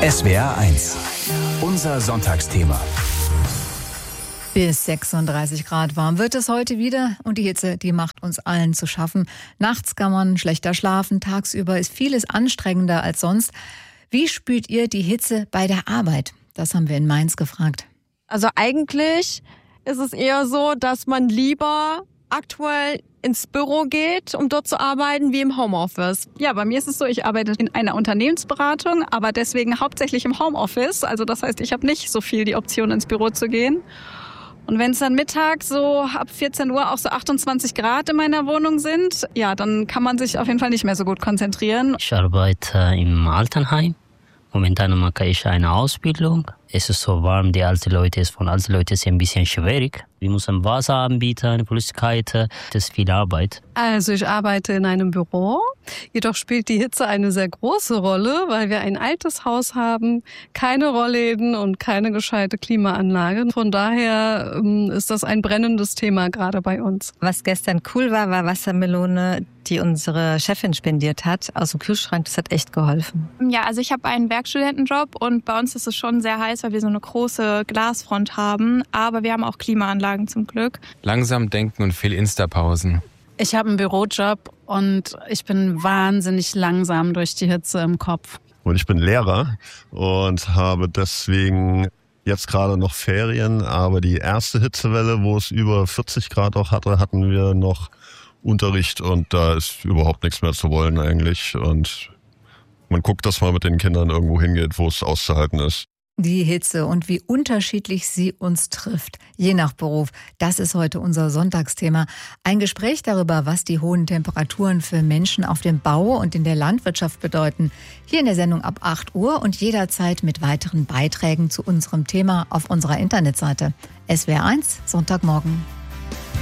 SWR 1, unser Sonntagsthema. Bis 36 Grad warm wird es heute wieder und die Hitze, die macht uns allen zu schaffen. Nachts kann man schlechter schlafen, tagsüber ist vieles anstrengender als sonst. Wie spürt ihr die Hitze bei der Arbeit? Das haben wir in Mainz gefragt. Also eigentlich ist es eher so, dass man lieber aktuell ins Büro geht, um dort zu arbeiten, wie im Homeoffice. Ja, bei mir ist es so, ich arbeite in einer Unternehmensberatung, aber deswegen hauptsächlich im Homeoffice. Also das heißt, ich habe nicht so viel die Option, ins Büro zu gehen. Und wenn es dann mittags so ab 14 Uhr auch so 28 Grad in meiner Wohnung sind, ja, dann kann man sich auf jeden Fall nicht mehr so gut konzentrieren. Ich arbeite im Altenheim. Momentan mache ich eine Ausbildung. Es ist so warm, die alten Leute ist ein bisschen schwierig. Wir müssen Wasser anbieten, Flüssigkeit, das ist viel Arbeit. Also ich arbeite in einem Büro, jedoch spielt die Hitze eine sehr große Rolle, weil wir ein altes Haus haben, keine Rollläden und keine gescheite Klimaanlage. Von daher ist das ein brennendes Thema gerade bei uns. Was gestern cool war Wassermelone, die unsere Chefin spendiert hat, aus dem Kühlschrank. Das hat echt geholfen. Ja, also ich habe einen Werkstudentenjob und bei uns ist es schon sehr heiß, weil wir so eine große Glasfront haben. Aber wir haben auch Klimaanlagen zum Glück. Langsam denken und viel Insta-Pausen. Ich habe einen Bürojob und ich bin wahnsinnig langsam durch die Hitze im Kopf. Und ich bin Lehrer und habe deswegen jetzt gerade noch Ferien. Aber die erste Hitzewelle, wo es über 40 Grad auch hatte, hatten wir noch Unterricht und da ist überhaupt nichts mehr zu wollen eigentlich. Und man guckt, dass man mit den Kindern irgendwo hingeht, wo es auszuhalten ist. Die Hitze und wie unterschiedlich sie uns trifft, je nach Beruf. Das ist heute unser Sonntagsthema. Ein Gespräch darüber, was die hohen Temperaturen für Menschen auf dem Bau und in der Landwirtschaft bedeuten. Hier in der Sendung ab 8 Uhr und jederzeit mit weiteren Beiträgen zu unserem Thema auf unserer Internetseite. SWR 1, Sonntagmorgen.